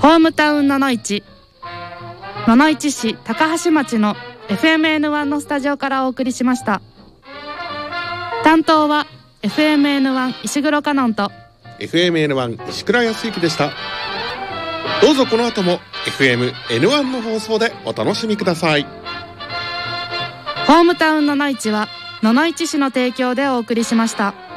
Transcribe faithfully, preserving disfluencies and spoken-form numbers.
ホームタウンののいち、野々市市高橋町の エフエムエヌワン のスタジオからお送りしました。担当は エフエムエヌワン 石黒カノンとエフエムエヌワン 石倉康之でした。どうぞこの後も エフエムエヌワン の放送でお楽しみください。 ホームタウンののいちは野々市市の提供でお送りしました。